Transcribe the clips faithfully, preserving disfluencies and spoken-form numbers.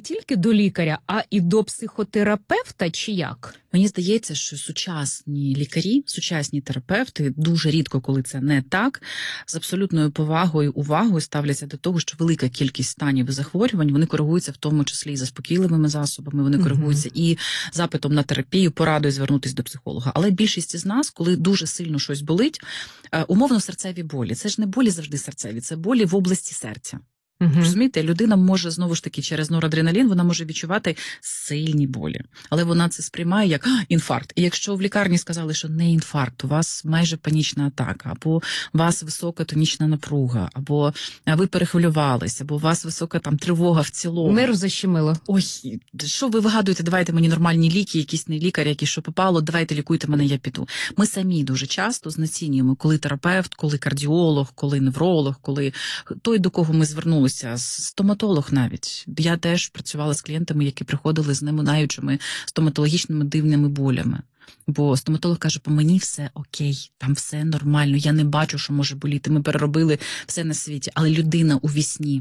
тільки до лікаря, а і до психотерапевта, чи як? Мені здається, що сучасні лікарі, сучасні терапевти, дуже рідко, коли це не так, з абсолютною повагою, увагою ставляться до того, що велика кількість станів і захворювань, вони коригуються в тому числі і заспокійливими засобами, вони коригуються mm-hmm. і запитом на терапію, порадою звернутися до психолога. Але більшість із нас, коли дуже сильно щось болить, умовно серцеві болі, це ж не болі завжди серцеві, це болі в області серця. Угу. Розумієте, людина може, знову ж таки, через норадреналін, вона може відчувати сильні болі. Але вона це сприймає як інфаркт. І якщо в лікарні сказали, що не інфаркт, у вас майже панічна атака, або у вас висока тонічна напруга, або ви перехвилювалися, або у вас висока там тривога в цілому. Нерв защемило. Ой, що ви вигадуєте, давайте мені нормальні ліки, якісь не лікар, якісь що попало, давайте лікуйте мене, я піду. Ми самі дуже часто знецінюємо, коли терапевт, коли кардіолог, коли невролог, коли той, до кого ми звернулися, стоматолог навіть. Я теж працювала з клієнтами, які приходили з неминаючими стоматологічними дивними болями. Бо стоматолог каже, по мені все окей, там все нормально, я не бачу, що може боліти, ми переробили все на світі. Але людина у вісні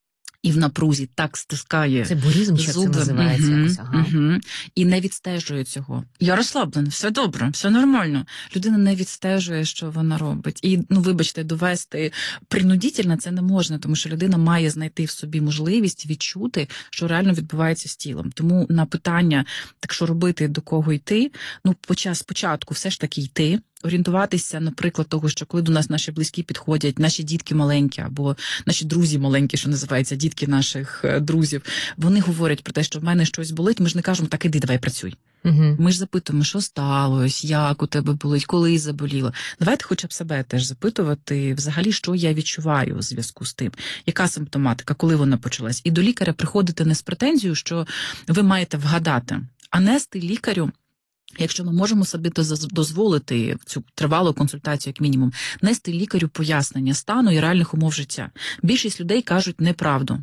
і в напрузі так стискає. Це бурізм, чи це називається угу, якось, ага. Угу. І не відстежує цього. Я розслаблена, все добре, все нормально. Людина не відстежує, що вона робить. І, ну, вибачте, довести принудительно це не можна, тому що людина має знайти в собі можливість відчути, що реально відбувається з тілом. Тому на питання, так що робити, до кого йти, ну, спочатку все ж таки йти, орієнтуватися, наприклад, того, що коли до нас наші близькі підходять, наші дітки маленькі, або наші друзі маленькі, що називається, дітки наших друзів, вони говорять про те, що в мене щось болить, ми ж не кажемо, так іди, давай працюй. Угу. Ми ж запитуємо, що сталося, як у тебе болить, коли заболіло. Давайте хоча б себе теж запитувати, взагалі, що я відчуваю у зв'язку з тим, яка симптоматика, коли вона почалась. І до лікаря приходити не з претензією, що ви маєте вгадати, а нести лікарю, якщо ми можемо собі дозволити в цю тривалу консультацію, як мінімум, нести лікарю пояснення стану і реальних умов життя. Більшість людей кажуть неправду.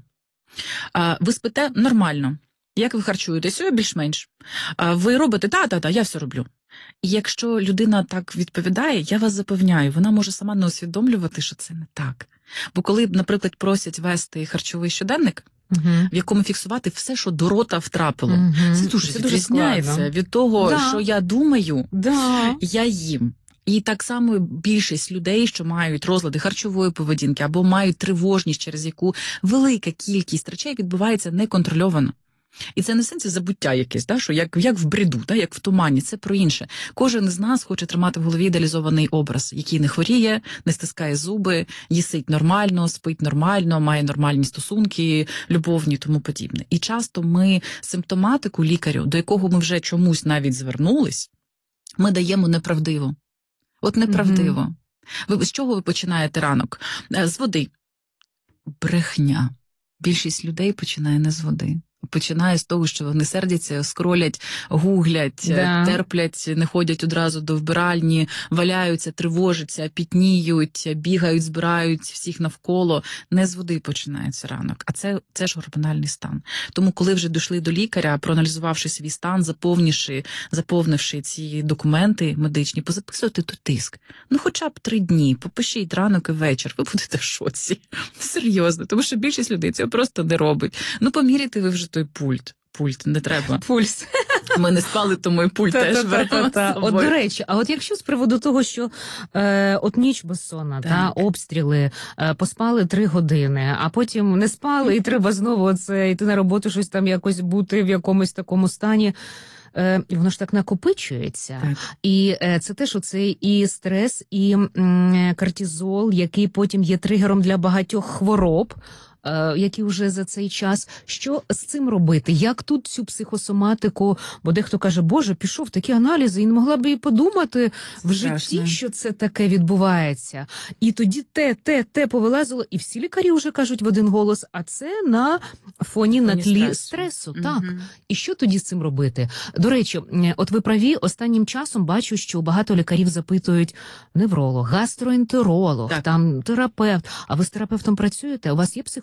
Ви спите нормально. Як ви харчуєтеся? Більш-менш. Ви робите, та-та-та, я все роблю. І якщо людина так відповідає, я вас запевняю, вона може сама не усвідомлювати, що це не так. Бо коли, наприклад, просять вести харчовий щоденник, Uh-huh. в якому фіксувати все, що до рота втрапило. Uh-huh. Це дуже відрізняється від того, да. що я думаю, да. я їм. І так само більшість людей, що мають розлади харчової поведінки або мають тривожність, через яку велика кількість речей відбувається неконтрольовано. І це не в сенсі забуття якесь, да, що як, як в бреду, да, як в тумані, це про інше. Кожен з нас хоче тримати в голові ідеалізований образ, який не хворіє, не стискає зуби, їсить нормально, спить нормально, має нормальні стосунки, любовні і тому подібне. І часто ми симптоматику лікарю, до якого ми вже чомусь навіть звернулись, ми даємо неправдиво. От неправдиво. Mm-hmm. Ви з чого ви починаєте ранок? З води. Брехня. Більшість людей починає не з води. Починає з того, що вони сердяться, скролять, гуглять, да. терплять, не ходять одразу до вбиральні, валяються, тривожаться, пітніють, бігають, збирають всіх навколо. Не з води починається ранок, а це, це ж гормональний стан. Тому коли вже дійшли до лікаря, проаналізувавши свій стан, заповнивши, заповнивши ці документи медичні, позаписувати тут тиск. Ну хоча б три дні, попишіть ранок і вечір, ви будете в шоці. Серйозно, тому що більшість людей цього просто не робить. Ну поміряйте ви вже той пульт. Пульт, не треба. Пульс. Ми не спали, тому і пульт теж беремо з собою. От, до речі, а от якщо з приводу того, що е, от ніч безсонна, та, обстріли, е, поспали три години, а потім не спали, і треба знову оце, йти на роботу, щось там якось бути в якомусь такому стані, е, і воно ж так накопичується. Так. І е, це теж оцей і стрес, і м, кортизол, який потім є тригером для багатьох хвороб, які вже за цей час. Що з цим робити? Як тут цю психосоматику? Бо дехто каже, боже, пішов такі аналізи, і не могла б і подумати в Страшно. житті, що це таке відбувається. І тоді те, те, те повилазило, і всі лікарі вже кажуть в один голос, а це на фоні, на тлі стресу. стресу. Угу. Так. І що тоді з цим робити? До речі, от ви праві, останнім часом бачу, що багато лікарів запитують невролог, гастроентеролог, так. там терапевт. А ви з терапевтом працюєте? У вас є психотерапевт?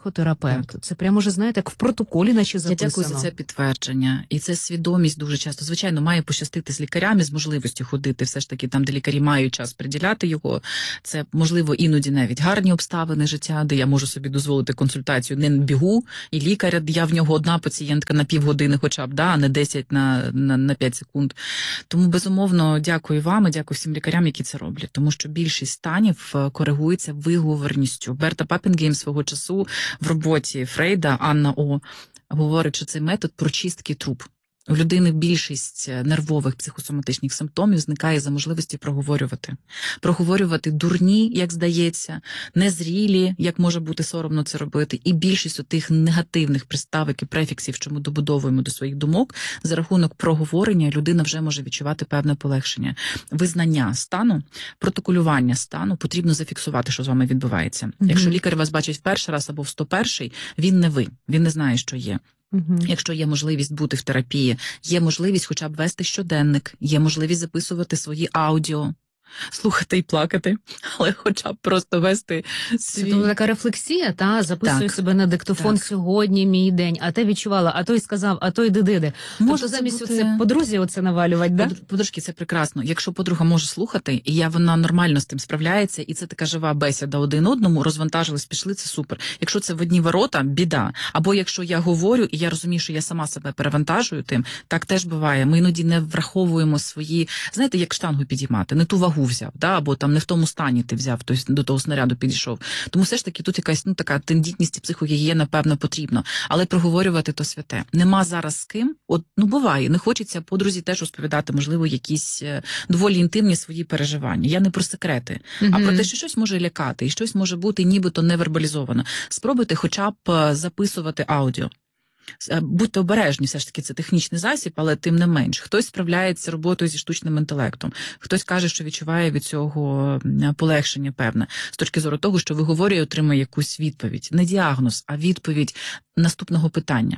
психотерапевт. Так. Це прямо вже, знаєте, як в протоколі наче записано. Я дякую за це підтвердження. І це свідомість дуже часто. Звичайно, має пощастити з лікарями, з можливістю ходити все ж таки там, де лікарі мають час приділяти його. Це, можливо, іноді навіть гарні обставини життя, де я можу собі дозволити консультацію не на бігу, і лікар, я в нього одна пацієнтка на півгодини хоча б, да, а не десять на, на, на п'ять секунд. Тому, безумовно, дякую вам і дякую всім лікарям, які це роблять. Тому що більшість станів коригується виговорністю. Берта Паппінгейм свого часу в роботі Фрейда, Анна О, говорить, що цей метод прочистки труб. У людини більшість нервових психосоматичних симптомів зникає за можливості проговорювати. Проговорювати дурні, як здається, незрілі, як може бути соромно це робити, і більшість тих негативних приставок і префіксів, що ми добудовуємо до своїх думок, за рахунок проговорення людина вже може відчувати певне полегшення. Визнання стану, протоколювання стану, потрібно зафіксувати, що з вами відбувається. Mm-hmm. Якщо лікар вас бачить в перший раз або в сто перший, він не ви, він не знає, що є. Угу. Якщо є можливість бути в терапії, є можливість хоча б вести щоденник, є можливість записувати свої аудіо, слухати і плакати, але хоча б просто вести свій... Це така рефлексія, та? Записую так. себе на диктофон так. сьогодні мій день, а те відчувала, а той сказав, а той диди-диди. Може тобто замість бути... оце подрузі оце навалювати, да? Подружки, це прекрасно. Якщо подруга може слухати, і я, вона нормально з тим справляється, і це така жива бесіда один одному, розвантажились, пішли, це супер. Якщо це в одні ворота, біда. Або якщо я говорю, і я розумію, що я сама себе перевантажую тим, так теж буває. Ми іноді не враховуємо свої, знаєте, як штангу підіймати, не ту вагу взяв, да, або там не в тому стані ти взяв, тобто до того снаряду підійшов. Тому все ж таки тут якась ну така тендітність і психогігієна, певно, потрібно. Але проговорювати то святе. Нема зараз з ким, от, ну буває, не хочеться подрузі теж розповідати, можливо, якісь доволі інтимні свої переживання. Я не про секрети, mm-hmm. а про те, що щось може лякати, і щось може бути нібито невербалізовано. Спробуйте хоча б записувати аудіо. Будьте обережні, все ж таки це технічний засіб, але тим не менш. Хтось справляється роботою зі штучним інтелектом, хтось каже, що відчуває від цього полегшення певне. З точки зору того, що виговорює, отримує якусь відповідь. Не діагноз, а відповідь наступного питання.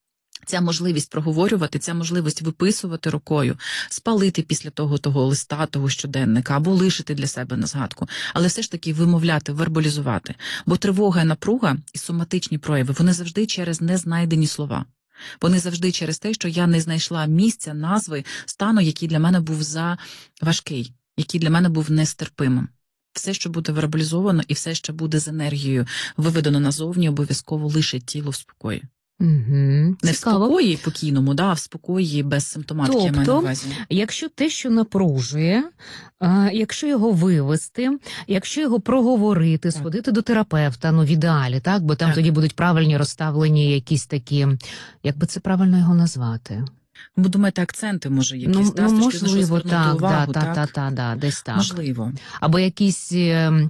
Ця можливість проговорювати, ця можливість виписувати рукою, спалити після того того листа, того щоденника, або лишити для себе на згадку. Але все ж таки вимовляти, вербалізувати. Бо тривога, напруга і соматичні прояви, вони завжди через незнайдені слова. Вони завжди через те, що я не знайшла місця, назви, стану, який для мене був заважкий, який для мене був нестерпимим. Все, що буде вербалізовано і все, що буде з енергією виведено назовні, обов'язково лишить тіло в спокої. Угу. Не в спокої покійному, да, а в спокої без симптоматики, тобто, я маю на увазі. Якщо те, що напружує, а, якщо його вивести, якщо його проговорити, так. сходити до терапевта, ну в ідеалі, так, бо там так. тоді будуть правильні розставлені якісь такі, як би це правильно його назвати? Ви думаєте, акценти, може, якісь? Ну, да, ну можливо, так, увагу, да, так? Та, та, та, десь так. Можливо. Або якісь, е,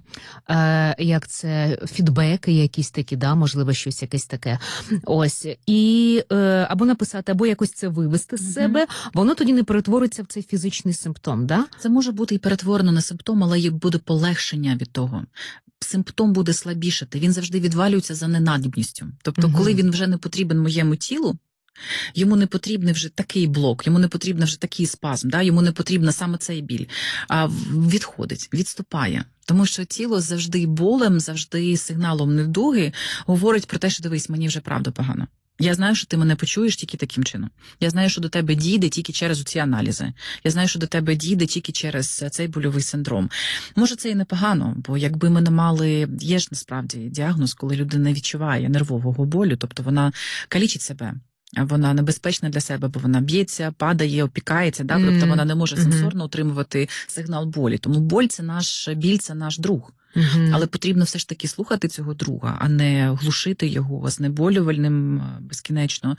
е, як це, фідбеки якісь такі, да, можливо, щось якесь таке. Ось. І, е, або написати, або якось це вивести з себе, mm-hmm. воно тоді не перетвориться в цей фізичний симптом, да? Це може бути і перетворено на симптом, але буде полегшення від того. Симптом буде слабішати, він завжди відвалюється за ненадібністю. Тобто, mm-hmm. коли він вже не потрібен моєму тілу, йому не потрібний вже такий блок, йому не потрібен вже такий спазм, да? Йому не потрібен саме цей біль, а відходить, відступає. Тому що тіло завжди болем, завжди сигналом недуги говорить про те, що дивись, мені вже правда погано. Я знаю, що ти мене почуєш тільки таким чином. Я знаю, що до тебе дійде тільки через ці аналізи. Я знаю, що до тебе дійде тільки через цей больовий синдром. Може, це і непогано, бо якби ми не мали, є ж насправді діагноз, коли людина відчуває нервового болю, тобто вона калічить себе. Вона небезпечна для себе, бо вона б'ється, падає, опікається, да? Тобто вона не може сенсорно отримувати сигнал болі. Тому боль – це наш біль, це наш друг. Uh-huh. Але потрібно все ж таки слухати цього друга, а не глушити його знеболювальним безкінечно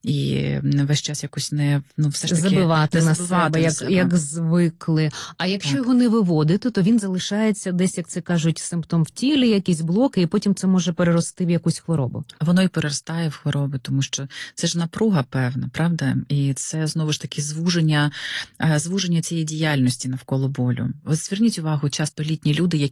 і весь час якось не, ну, все ж таки забивати не на забивати себе, на як, себе. як звикли. А якщо так. його не виводити, то він залишається десь, як це кажуть, симптом в тілі, якісь блоки, і потім це може перерости в якусь хворобу. Воно і переростає в хвороби, тому що це ж напруга певна, правда? І це, знову ж таки, звуження, звуження цієї діяльності навколо болю. Ось зверніть увагу, часто літні люди, які не мають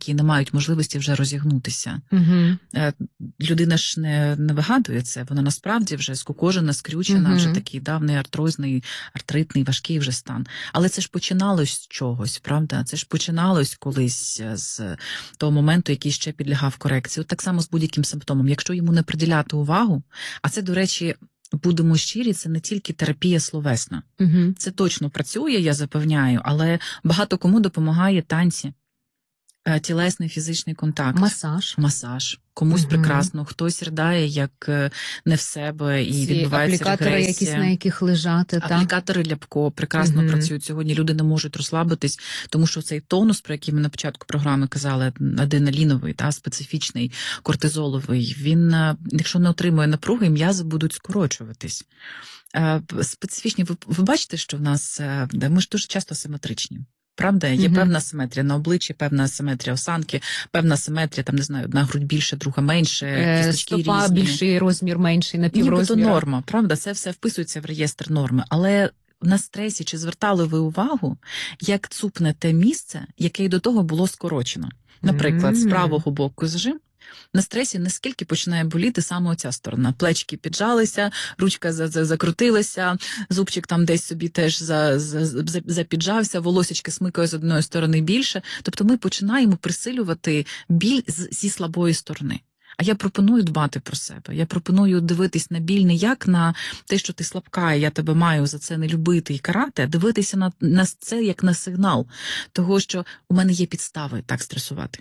мають можливості вже розігнутися. Угу. Людина ж не, не вигадує це, вона насправді вже скукожена, скрючена, Угу. вже такий давний артрозний, артритний, важкий вже стан. Але це ж починалось з чогось, правда? Це ж починалось колись з того моменту, який ще підлягав корекції. От так само з будь-яким симптомом. Якщо йому не приділяти увагу, а це, до речі, будемо щирі, це не тільки терапія словесна. Угу. Це точно працює, я запевняю, але багато кому допомагає танці, тілесний фізичний контакт. Масаж. Масаж. Комусь Угу. прекрасно, хтось ридає, як не в себе, і ці відбувається аплікатори, регресія. якісь на яких лежати. Аплікатори Ляпко прекрасно Угу. працюють сьогодні. Люди не можуть розслабитись, тому що цей тонус, про який ми на початку програми казали, адреналіновий, та, специфічний, кортизоловий, він, якщо не отримує напруги, м'язи будуть скорочуватись. Специфічні, ви, ви бачите, що в нас, ми ж дуже часто симетричні. Правда, є угу. певна симетрія на обличчі, певна симетрія осанки, певна симетрія, там, не знаю, одна грудь більше, друга менше, е, кісточки стопа різні. більший розмір, менший, напіврозмір. Нібито норма, правда, це все вписується в реєстр норми. Але на стресі чи звертали ви увагу, як цупне те місце, яке й до того було скорочено? Наприклад, mm. з правого боку зжим, на стресі наскільки починає боліти саме оця сторона. Плечки піджалися, ручка закрутилася, зубчик там десь собі теж запіджався, волосечки смикає з одної сторони більше. Тобто ми починаємо присилювати біль зі слабої сторони. А я пропоную дбати про себе. Я пропоную дивитись на біль не як на те, що ти слабка, і я тебе маю за це не любити і карати, а дивитися на, на це як на сигнал того, що у мене є підстави так стресувати.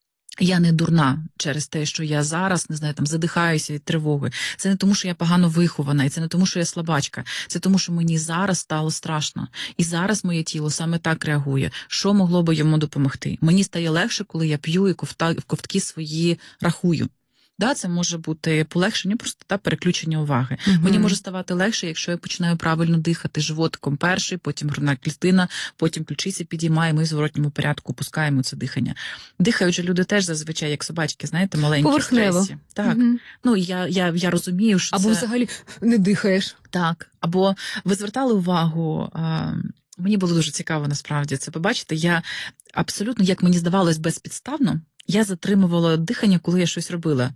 Я не дурна через те, що я зараз, не знаю, там задихаюся від тривоги. Це не тому, що я погано вихована, і це не тому, що я слабачка. Це тому, що мені зараз стало страшно. І зараз моє тіло саме так реагує. Що могло би йому допомогти? Мені стає легше, коли я п'ю і ковта, ковтки свої рахую. Да, це може бути полегшення, просто та переключення уваги. Uh-huh. Мені може ставати легше, якщо я починаю правильно дихати животиком перший, потім грудна клітина, потім ключиці підіймаємо і в зворотньому порядку опускаємо це дихання. Дихають же люди теж зазвичай, як собачки, знаєте, маленькі поверхнево. В стресі. Так. Uh-huh. Ну, я, я, я розумію, що Або це... взагалі не дихаєш. Так. Або ви звертали увагу... А... Мені було дуже цікаво, насправді, це побачити. Я абсолютно, як мені здавалось, безпідставно, я затримувала дихання, коли я щось робила.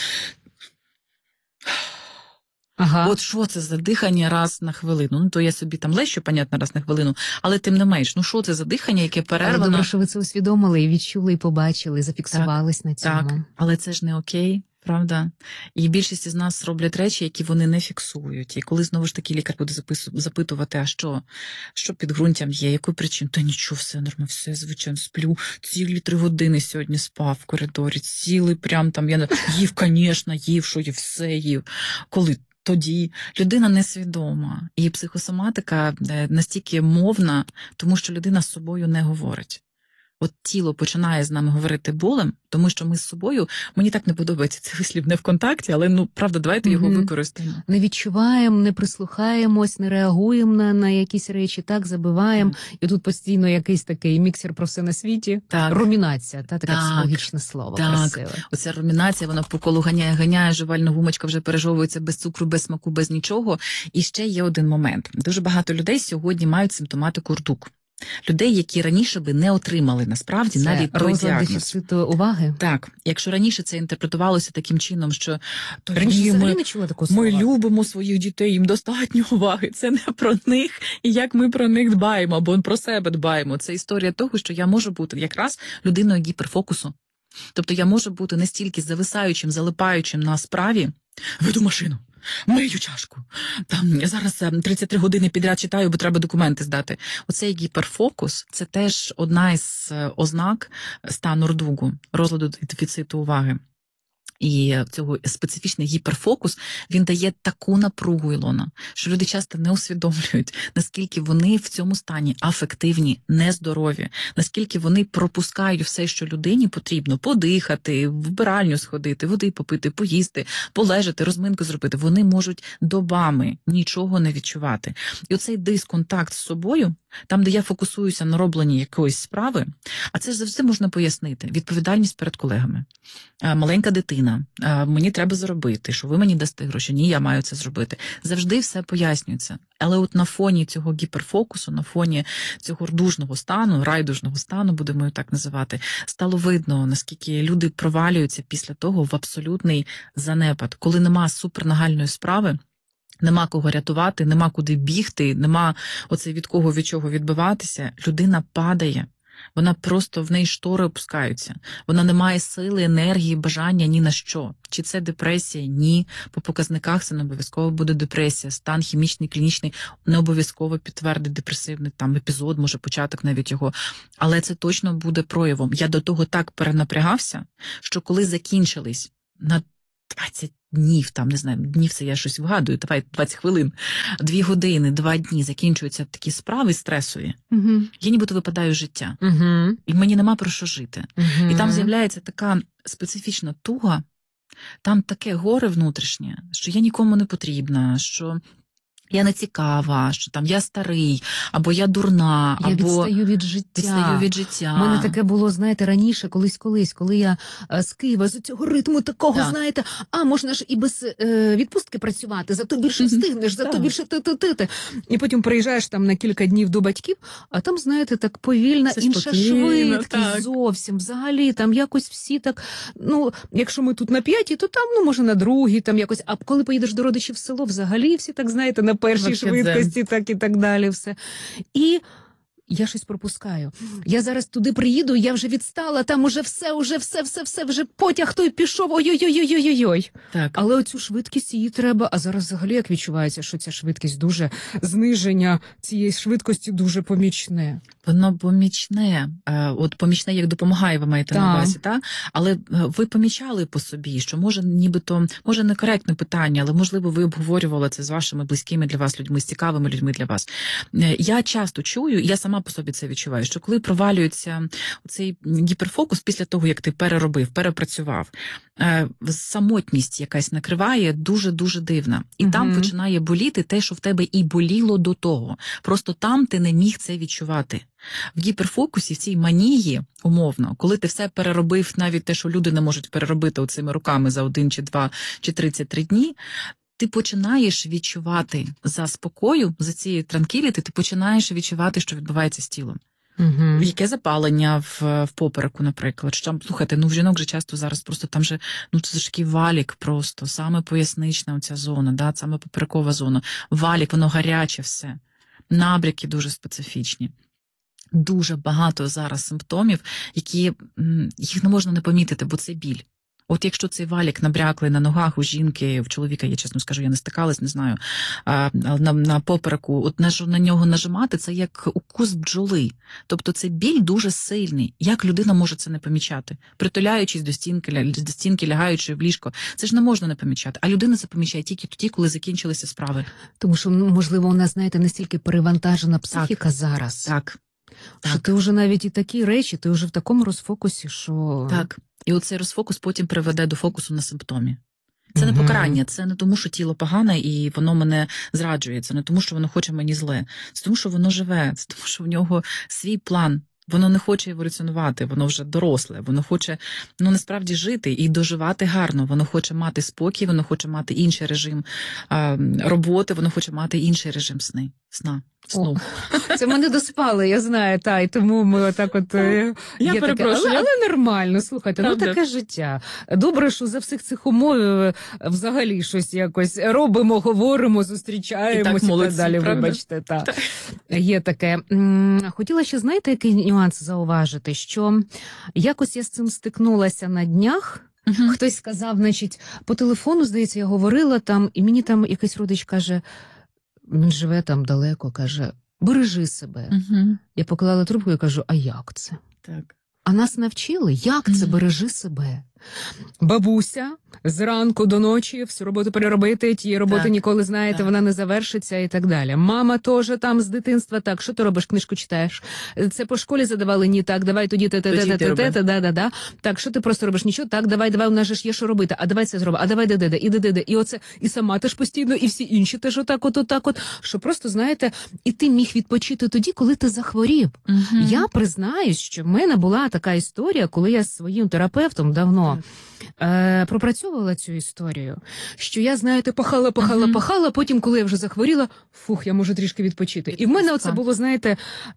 Ага. От що це за дихання раз на хвилину? Ну, то я собі там лещу, понятно, раз на хвилину, але тим не менш, ну що це за дихання, яке перервано? Але добре, що ви це усвідомили, і відчули, і побачили, і зафіксувались так, на цьому. Так, але це ж не окей. Правда? І більшість із нас роблять речі, які вони не фіксують. І коли, знову ж таки, лікар буде запитувати, а що, що підґрунтям є, яку причину? Та нічого, все нормально, все, звичайно, сплю. Цілі три години сьогодні спав в коридорі, цілий прям там, я їв, звісно, їв, що їв, все їв. Коли? Тоді людина несвідома. І психосоматика настільки мовна, тому що людина з собою не говорить. От тіло починає з нами говорити болем, тому що ми з собою, мені так не подобається цей вислів не в контакті, але, ну, правда, давайте його mm-hmm. використаємо. Не відчуваємо, не прислухаємось, не реагуємо на, на якісь речі, так, забиваємо. Mm-hmm. І тут постійно якийсь такий міксер про все на світі. Так. Румінація, та, таке психологічне слово, так. красиве. Оця румінація, вона по колу ганяє, ганяє, жувальна гумочка вже пережовується без цукру, без смаку, без нічого. І ще є один момент. Дуже багато людей сьогодні мають симптоматику ртук. Людей, які раніше би не отримали, насправді, це навіть той діагноз. дефіциту уваги? Так. Якщо раніше це інтерпретувалося таким чином, що раніше ми, не чула такого ми слова. любимо своїх дітей, їм достатньо уваги. Це не про них і як ми про них дбаємо, або про себе дбаємо. Це історія того, що я можу бути якраз людиною гіперфокусу. Тобто я можу бути не стільки зависаючим, залипаючим на справі, веду машину, мию чашку. Там я зараз тридцять три години підряд читаю, бо треба документи здати. Оцей гіперфокус – це теж одна із ознак стану рдугу, розладу дефіциту уваги. І цього специфічний гіперфокус, він дає таку напругу, Ілона, що люди часто не усвідомлюють, наскільки вони в цьому стані афективні, нездорові, наскільки вони пропускають все, що людині потрібно: подихати, в вбиральню сходити, води попити, поїсти, полежати, розминку зробити. Вони можуть добами нічого не відчувати. І оцей дисконтакт з собою, там, де я фокусуюся на робленні якоїсь справи, а це ж завжди можна пояснити. Відповідальність перед колегами. Маленька дитина, людина, мені треба заробити, що ви мені дасте гроші, ні, я маю це зробити. Завжди все пояснюється. Але от на фоні цього гіперфокусу, на фоні цього рдужного стану, райдужного стану, будемо його так називати, стало видно, наскільки люди провалюються після того в абсолютний занепад, коли нема супернагальної справи, нема кого рятувати, нема куди бігти, нема оце від кого, від чого відбиватися, людина падає. Вона просто, в неї штори опускаються. Вона не має сили, енергії, бажання ні на що. Чи це депресія? Ні. По показниках це не обов'язково буде депресія. Стан хімічний, клінічний не обов'язково підтвердить депресивний там епізод, може початок навіть його. Але це точно буде проявом. Я до того так перенапрягався, що коли закінчились на двадцять днів, там, не знаю, днів це я щось вгадую, давай двадцять хвилин, дві години, два дні закінчуються такі справи стресові, Угу. я нібито випадаю з життя. Угу. І мені нема про що жити. Угу. І там з'являється така специфічна туга, там таке горе внутрішнє, що я нікому не потрібна, що я не цікава, що там я старий, або я дурна, Я або відстаю від життя. відстаю від життя. У мене таке було, знаєте, раніше, колись-колись, коли я е, з Києва, з цього ритму такого, Так. знаєте, а можна ж і без е, відпустки працювати, зато більше встигнеш, зато Так. більше ти-ти-ти. І потім приїжджаєш там на кілька днів до батьків, а там, знаєте, так повільна, Це інша спокійно, швидкість так. зовсім. Взагалі, там якось всі так, ну, якщо ми тут на п'ятій, то там, ну, може, на другій, там якось, а коли поїдеш до родичів в село, взагалі всі так, знаєте, на першій Вообще швидкості, так і так далі все. І я щось пропускаю. Я зараз туди приїду, я вже відстала, там уже все, уже все, все, все, вже потяг той пішов, ой-ой-ой-ой-ой-ой. Так. Але оцю швидкість її треба, а зараз взагалі як відчувається, що ця швидкість дуже, зниження цієї швидкості дуже помічне. Воно помічне, Е, от помічне, як допомагає, ви маєте Так. на увазі, так? Але е, ви помічали по собі, що може нібито, може некоректне питання, але можливо ви обговорювали це з вашими близькими для вас людьми, з цікавими людьми для вас. Е, Я часто чую, і я сама по собі це відчуваю, що коли провалюється цей гіперфокус після того, як ти переробив, перепрацював, е, самотність якась накриває дуже-дуже дивна. І там Мгм. починає боліти те, що в тебе і боліло до того. Просто там ти не міг це відчувати. В гіперфокусі, в цій манії, умовно, коли ти все переробив, навіть те, що люди не можуть переробити оцими руками за один, чи два, чи тридцять три дні, ти починаєш відчувати за спокою, за цією транкіліти, ти починаєш відчувати, що відбувається з тілом. Угу. Яке запалення в, в попереку, наприклад. Що там, слухайте, ну в жінок же часто зараз просто там же, ну це ж такий валік просто, саме пояснична оця зона, да, саме поперекова зона. Валік, воно гаряче все. Набряки дуже специфічні. Дуже багато зараз симптомів, які м, їх не можна не помітити, бо це біль. От якщо цей валік набряклий на ногах у жінки, в чоловіка, я чесно скажу, я не стикалась, не знаю, а, на, на попереку, от на, на нього нажимати, це як укус бджоли. Тобто це біль дуже сильний. Як людина може це не помічати? Притуляючись до стінки, ля- до стінки, лягаючи в ліжко, це ж не можна не помічати. А людина це помічає тільки тоді, коли закінчилися справи. Тому що, ну, можливо, у нас, знаєте, настільки перевантажена психіка зараз, Так. що Так. ти вже навіть і такі речі, ти вже в такому розфокусі, що... Так. І оцей розфокус потім приведе до фокусу на симптомі. Це не Мгм. покарання, це не тому, що тіло погане і воно мене зраджує, це не тому, що воно хоче мені зле, це тому, що воно живе, це тому, що в нього свій план. Воно не хоче еволюціонувати, воно вже доросле, воно хоче, ну, насправді жити і доживати гарно, воно хоче мати спокій, воно хоче мати інший режим а, роботи, воно хоче мати інший режим сни, сна, сну. Це ми не доспали, я знаю, та, і тому ми отак от... е, Я є таке, перепрошую, але, я- але нормально, слухайте, Правда. ну таке життя. Добре, що за всіх цих умов е, взагалі щось якось робимо, говоримо, зустрічаємося і так, молодці, далі, правда? вибачте. Та. Є таке. М, Хотіла ще, знаєте, який нюанс зауважити, що якось я з цим стикнулася на днях. Мгм. Хтось сказав, значить, по телефону, здається, я говорила там, і мені там якийсь родич каже, він живе там далеко, каже, бережи себе. Мгм. Я поклала трубку і кажу, а як це? Так. А нас навчили, як це Мгм. бережи себе. Бабуся зранку до ночі всю роботу переробити, тієї роботи Так, ніколи, знаєте, так. вона не завершиться і так далі. Мама теж там з дитинства, так, що ти робиш, книжку читаєш? Це по школі задавали, ні, так, давай тоді те те Тоді те ти те роби. те те да да да Так, що ти просто робиш? Нічого, так, давай, давай, у нас же ж є що робити, а давай це зроби, а давай де-де-де, і де-де-де, і оце, і сама теж постійно, і всі інші теж отак от, отак от, що просто, знаєте, і ти міг відпочити тоді, коли ти захворів. Мгм. Я признаюсь, що в мене була така історія, коли я з своїм терапевтом давно давно е, пропрацьовувала цю історію, що я, знаєте, пахала, пахала, Мгм. пахала, потім, коли я вже захворіла, фух, я можу трішки відпочити. І в мене оце було, знаєте,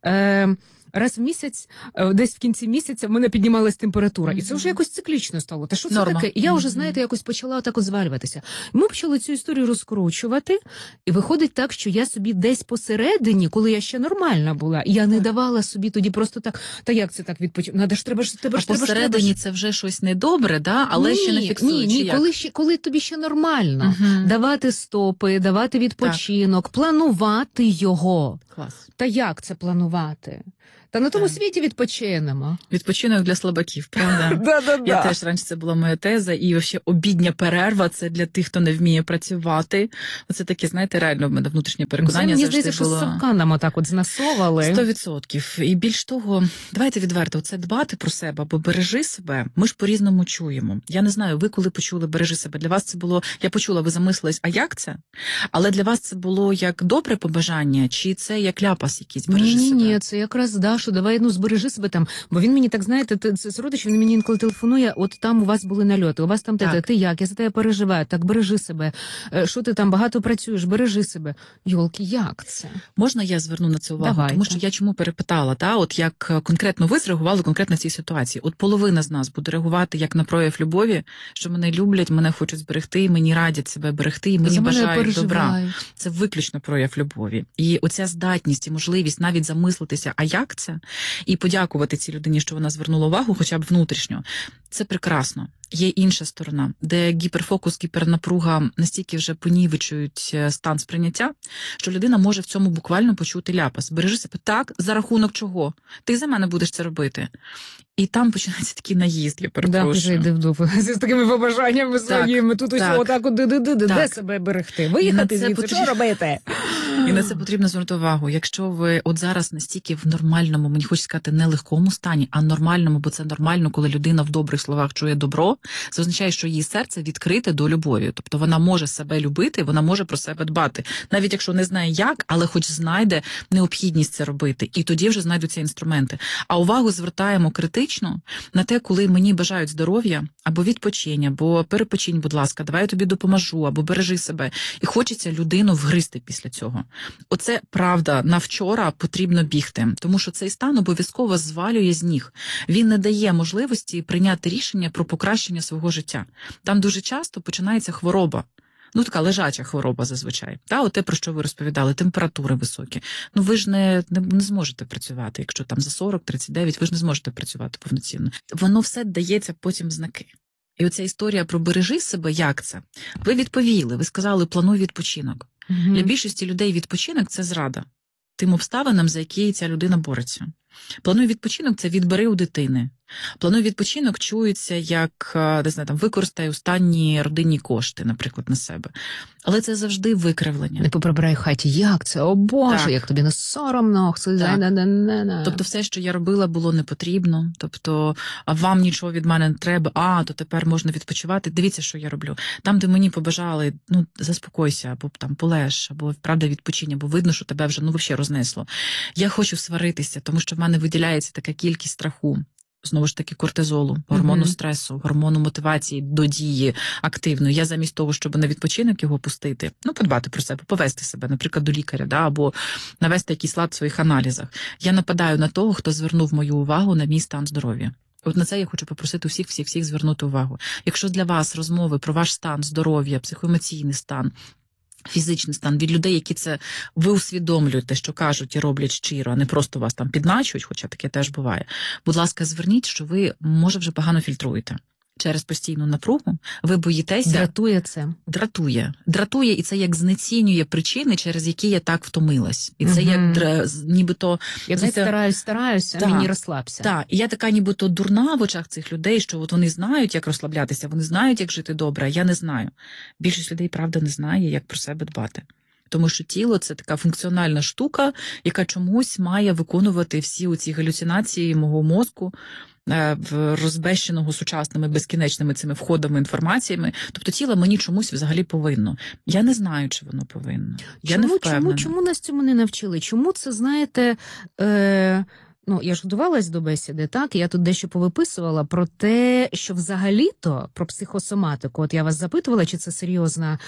е, раз в місяць, е, десь в кінці місяця в мене піднімалась температура. І це вже якось циклічно стало. Та що це Норма. таке? І я вже, Мгм. знаєте, якось почала отак от звалюватися. Ми почали цю історію розкручувати, і виходить так, що я собі десь посередині, коли я ще нормальна була, я не давала собі тоді просто так, та як це так відпочити? Надо ж, треба ж, тебе А ж, треба ж, треба посередині ж. це вже щось недобре, да? Але ні, ще не фіксує. Ні, чи ні, як? коли, ще, коли тобі ще нормально. Мгм. Давати стопи, давати відпочинок, планувати його. Клас. Та як це планувати? Та на тому Так. світі відпочинемо. Відпочинок для слабаків, правда? Да-да-да. Я теж раніше це була моя теза, і вообще обідня перерва це для тих, хто не вміє працювати. Оце таке, знаєте, реально в мене внутрішнє Це, переконання мені завжди здається, що було. з сапканом отак от знасовували. Сто відсотків. І більш того, давайте відверто, це дбати про себе, або бережи себе, ми ж по-різному чуємо. Я не знаю, ви коли почули бережи себе, для вас це було, я почула, ви замислились, а як це? Але для вас це було як добре побажання, чи це як ляпас якийсь, бережи Ні, ні, себе? ні, це якраз Дашу, давай, ну, збережи себе там. Бо він мені так, знаєте, ти- це з родич, він мені інколи телефонує, от там у вас були нальоти, у вас там те, Так. ти як, я за тебе переживаю, так бережи себе. Е, Що ти там багато працюєш, бережи себе. Йолки, як це? Можна я зверну на це увагу? Давайте. Тому що я чому перепитала, та, от як конкретно ви зреагували конкретно в цій ситуації. От половина з нас буде реагувати як на прояв любові, що мене люблять, мене хочуть зберегти, мені радять себе берегти, і мені За мене бажають добра. переживають. Це виключно прояв любові. І оця здатність і можливість навіть замислитися, а як це? І подякувати цій людині, що вона звернула увагу, хоча б внутрішньо. Це прекрасно. Є інша сторона, де гіперфокус, гіпернапруга настільки вже понівечують стан сприйняття, що людина може в цьому буквально почути ляпас. Бережи себе так, за рахунок чого? Ти за мене будеш це робити. І там починається такий наїзд, я Да, перепрошую. вже йди в дупу. З такими побажаннями Так, своїми. Тут ось так. отак от де Так. себе берегти. І Виїхати на це звідси, потрібно- що робити? І на це потрібно звернути увагу. Якщо ви от зараз настільки в нормальному, мені хочеться сказати, не легкому стані, а нормальному, бо це нормально, коли людина в добрих словах чує добро, це означає, що її серце відкрите до любові. Тобто вона може себе любити, вона може про себе дбати. Навіть якщо не знає як, але хоч знайде необхідність це робити. І тоді вже знайдуться інструменти. А увагу звертаємо критично на те, коли мені бажають здоров'я, або відпочинь, або перепочинь, будь ласка, давай я тобі допоможу, або бережи себе. І хочеться людину вгризти після цього. Оце правда, на вчора потрібно бігти, тому що цей стан обов'язково звалює з ніг. Він не дає можливості прийняти рішення про покращення свого життя. Там дуже часто починається хвороба. Ну, така лежача хвороба зазвичай. Та, от те, про що ви розповідали, температури високі. Ну, ви ж не, не, не зможете працювати, якщо там за сорок тридцять дев'ять, ви ж не зможете працювати повноцінно. Воно все дається потім знаки. І оця історія про бережи себе, як це? Ви відповіли, ви сказали, плануй відпочинок. Мгм. Для більшості людей відпочинок – це зрада тим обставинам, за які ця людина бореться. Плануй відпочинок – це відбери у дитини. Плануй відпочинок чується як, не знаю, там, використай останні родинні кошти, наприклад, на себе. Але це завжди викривлення. Не поприбирай в хаті. Як це? О Боже, Так. як тобі не соромно. Це Так. на-на-на-на. Тобто все, що я робила, було не потрібно. Тобто, а вам нічого від мене не треба, а, то тепер можна відпочивати. Дивіться, що я роблю. Там, де мені побажали, ну, заспокойся, або там полеж, або, правда, відпочинь, або видно, що тебе вже, ну, взагалі рознесло. Я хочу сваритися, тому що в мене виділяється така кількість страху. Знову ж таки, кортизолу, гормону Мгм. стресу, гормону мотивації до дії активної. Я замість того, щоб на відпочинок його пустити, ну, подбати про себе, повести себе, наприклад, до лікаря, да, або навести якийсь лад в своїх аналізах. Я нападаю на того, хто звернув мою увагу на мій стан здоров'я. От на це я хочу попросити всіх, всіх, всіх звернути увагу. Якщо для вас розмови про ваш стан здоров'я, психоемоційний стан, фізичний стан від людей, які це ви усвідомлюєте, що кажуть і роблять щиро, а не просто вас там підначують, хоча таке теж буває. Будь ласка, зверніть, що ви, може, вже погано фільтруєте. Через постійну напругу ви боїтеся. Дратує це. Дратує. Дратує, і це як знецінює причини, через які я так втомилась. І це Мгм. як дра... нібито... Я знаєте, стараюсь, стараюсь, а Так. мені розслабся. Так, і я така нібито дурна в очах цих людей, що от вони знають, як розслаблятися, вони знають, як жити добре, а я не знаю. Більшість людей, правда, не знає, як про себе дбати. Тому що тіло – це така функціональна штука, яка чомусь має виконувати всі оці галюцинації мого мозку, е, в розбещеного сучасними безкінечними цими входами, інформаціями. Тобто тіло мені чомусь взагалі повинно. Я не знаю, чи воно повинно. Я чому, не впевнена. чому, чому нас цьому не навчили? Чому це, знаєте, е, Ну, я ж готувалась до бесіди, так, і я тут дещо повиписувала про те, що взагалі-то про психосоматику, от я вас запитувала, чи це серйозна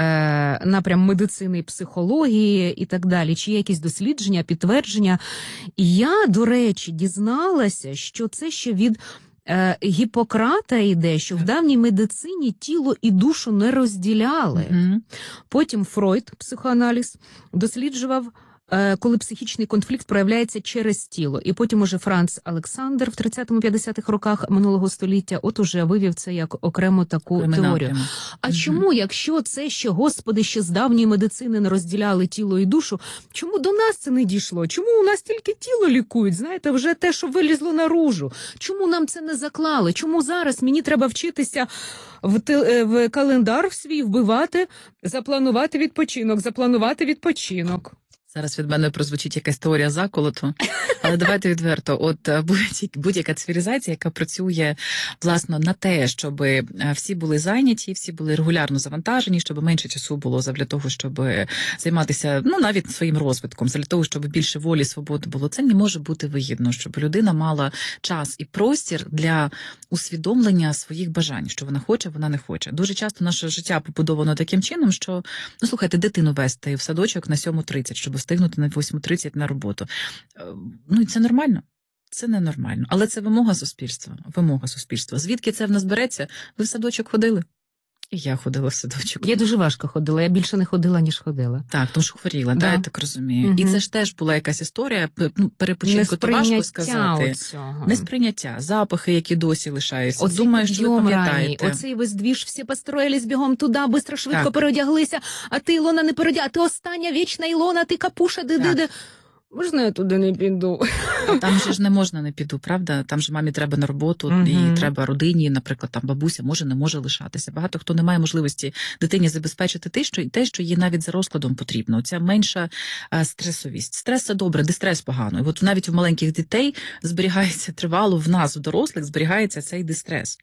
е, напрям медицини і психології і так далі, чи є якісь дослідження, підтвердження. І я, до речі, дізналася, що це ще від е, Гіппократа йде, що в давній медицині тіло і душу не розділяли. Угу. Потім Фройд, психоаналіз, досліджував, коли психічний конфлікт проявляється через тіло. І потім уже Франц Олександр в тридцятих-п'ятдесятих роках минулого століття от уже вивів це як окрему таку Кримінал теорію. прямо. А Мгм. чому, якщо це ще, Господи, ще з давньої медицини не розділяли тіло і душу, чому до нас це не дійшло? Чому у нас тільки тіло лікують? Знаєте, вже те, що вилізло наружу. Чому нам це не заклали? Чому зараз мені треба вчитися в, те- в календар в свій вбивати, запланувати відпочинок, запланувати відпочинок? Зараз від мене прозвучить якась теорія заколоту, але давайте відверто. От е, будь- будь-яка цивілізація, яка працює власне на те, щоб е, всі були зайняті, всі були регулярно завантажені, щоб менше часу було для того, щоб займатися ну навіть своїм розвитком, для того, щоб більше волі, свободи було. Це не може бути вигідно, щоб людина мала час і простір для усвідомлення своїх бажань, що вона хоче, вона не хоче. Дуже часто наше життя побудовано таким чином, що ну слухайте, дитину вести в садочок на сьому тридцять, щоб встигнути на восьму тридцять на роботу. Е, Ну і це нормально. Це ненормально. Але це вимога суспільства. Вимога суспільства. Звідки це в нас береться? Ви в садочок ходили? І я ходила в садочок. Я дуже важко ходила, я більше не ходила, ніж ходила. Так, тому що хворіла, Да. да. я так розумію. Мгм. І це ж теж була якась історія, п- ну, перепочинку, то важко сказати. оцього. Несприйняття, запахи, які досі лишаються. Оцей Думаю, що ви підйом ранній, пам'ятаєте. оцей весь двіж, всі построїлись бігом туди, бистро, швидко Так. переодяглися, а ти, Ілона, не переодя, а ти остання вічна Ілона, ти капуша, де-де-де. Можна я туди не піду? Там же ж не можна не піду, правда? Там же мамі треба на роботу, Мгм. і треба родині, наприклад, там бабуся може, не може лишатися. Багато хто не має можливості дитині забезпечити те, що те, що їй навіть за розкладом потрібно. Ця менша а, стресовість. Стрес це добре, дистрес погано. І от навіть у маленьких дітей зберігається тривало, в нас, у дорослих, зберігається цей дистрес.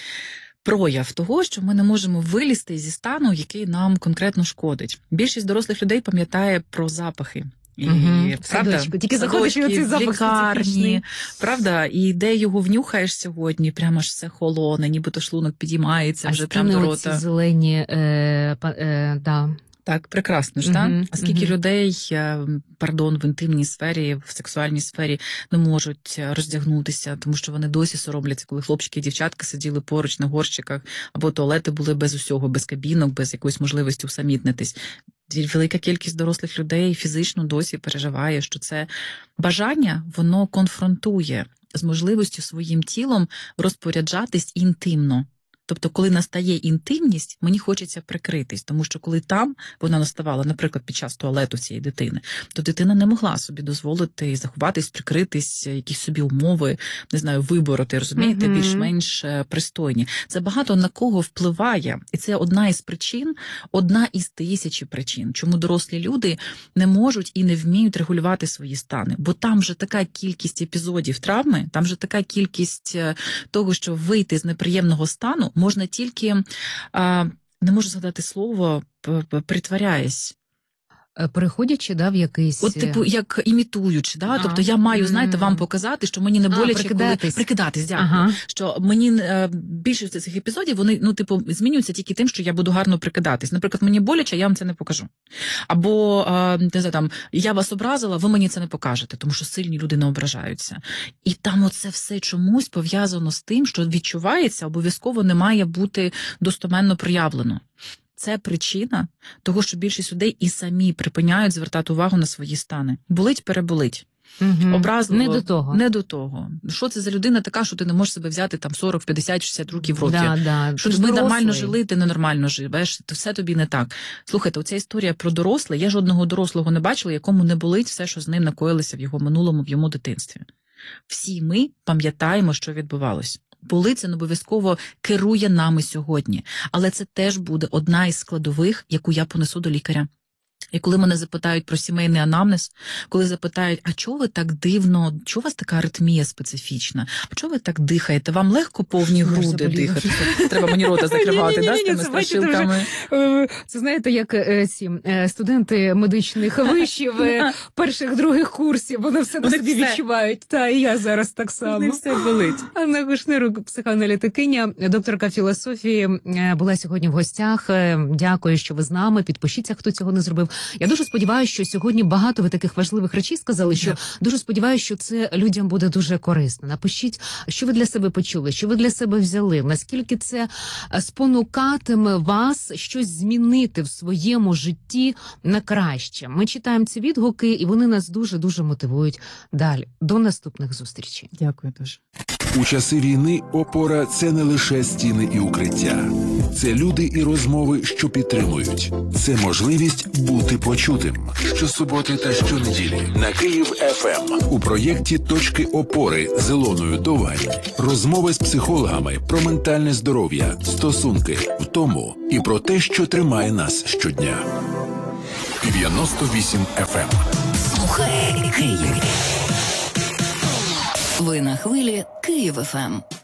Прояв того, що ми не можемо вилізти зі стану, який нам конкретно шкодить. Більшість дорослих людей пам'ятає про запахи. І, Мгм. правда, Садочку. Тільки заходиш, і садочки, оцей запах в лікарні, специфічний. правда, і де його внюхаєш сьогодні, прямо ж все холоне, нібито шлунок підіймається А вже прямо стіни до оці рота. зелені, е, па- е, да. Так, прекрасно ж, Мгм, так? А скільки мгм. людей, е, пардон, в інтимній сфері, в сексуальній сфері не можуть роздягнутися, тому що вони досі соромляться, коли хлопчики і дівчатка сиділи поруч на горщиках, або туалети були без усього, без кабінок, без якоїсь можливості усамітнитись. Велика кількість дорослих людей фізично досі переживає, що це бажання, воно конфронтує з можливістю своїм тілом розпоряджатись інтимно. Тобто, коли настає інтимність, мені хочеться прикритись, тому що коли там вона наставала, наприклад, під час туалету цієї дитини, то дитина не могла собі дозволити заховатись, прикритись, якісь собі умови, не знаю, вибороти, розумієте, Мгм. більш-менш е, пристойні. Це багато на кого впливає, і це одна із причин, одна із тисячі причин, чому дорослі люди не можуть і не вміють регулювати свої стани, бо там же така кількість епізодів травми, там же така кількість е, того, що вийти з неприємного стану можна тільки, а, не можу згадати слово, п- п- притворяясь. Е, Переходячи, да, в якийсь... От, типу, як імітуючи, да? А. Тобто я маю, знаєте, вам Мгм. показати, що мені не А, боляче, прикидатись. коли прикидатись, дякую. Ага. Що мені е, більшість цих епізодів, вони, ну, типу, змінюються тільки тим, що я буду гарно прикидатись. Наприклад, мені боляче, я вам це не покажу. Або, е, не знаю, там, я вас образила, ви мені це не покажете, тому що сильні люди не ображаються. І там оце все чомусь пов'язано з тим, що відчувається, обов'язково не має бути достоменно проявлено. Це причина того, що більшість людей і самі припиняють звертати увагу на свої стани. Болить, переболить. Мгм. Образливо. Не до того. Не до того. Що це за людина така, що ти не можеш себе взяти там сорок, п'ятдесят, шістдесят років в роки? Да, да. Що Ти ж ми нормально дорослий. жили, ти ненормально живеш, то все тобі не так. Слухайте, оця історія про доросле, я жодного дорослого не бачила, якому не болить все, що з ним накоїлося в його минулому, в йому дитинстві. Всі ми пам'ятаємо, що відбувалось. Боли це не обов'язково керує нами сьогодні, але це теж буде одна із складових, яку я понесу до лікаря. І коли мене запитають про сімейний анамнез, коли запитають, а чого ви так дивно, чого у вас така аритмія специфічна, а чого ви так дихаєте, вам легко повні груди дихати? Треба мені рота закривати, да, з тими страшилками? Це, знаєте, як ці студенти медичних вишів, перших, других курсів, вони все на собі відчувають. Та, і я зараз так само. Не все болить. Анна Кушнирук, психоаналітикиня, докторка філософії, була сьогодні в гостях. Дякую, що ви з нами. Підпишіться, хто цього не зробив. Я дуже сподіваюся, що сьогодні багато ви таких важливих речей сказали, що yeah. дуже сподіваюся, що це людям буде дуже корисно. Напишіть, що ви для себе почули, що ви для себе взяли, наскільки це спонукатиме вас щось змінити в своєму житті на краще. Ми читаємо ці відгуки, і вони нас дуже-дуже мотивують далі. До наступних зустрічей. Дякую дуже. У часи війни опора – це не лише стіни і укриття. Це люди і розмови, що підтримують. Це можливість бути почутим. Щосуботи та щонеділі на Київ еф ем у проєкті «Точки опори» з Ілоною Довгань. Розмови з психологами про ментальне здоров'я, стосунки, втому і про те, що тримає нас щодня. дев'яносто вісім еф ем. Слухай Київ. Ви на хвилі Київ еф ем.